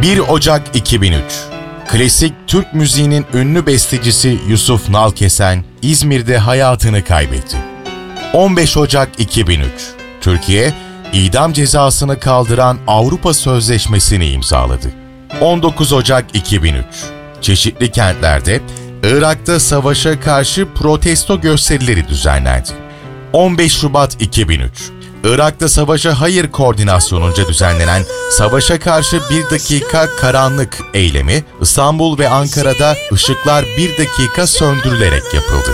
1 Ocak 2003. Klasik Türk müziğinin ünlü bestecisi Yusuf Nalkesen, İzmir'de hayatını kaybetti. 15 Ocak 2003. Türkiye, idam cezasını kaldıran Avrupa Sözleşmesi'ni imzaladı. 19 Ocak 2003. Çeşitli kentlerde Irak'ta savaşa karşı protesto gösterileri düzenlendi. 15 Şubat 2003. Irak'ta Savaşa Hayır koordinasyonunca düzenlenen Savaşa Karşı 1 Dakika Karanlık eylemi İstanbul ve Ankara'da ışıklar 1 dakika söndürülerek yapıldı.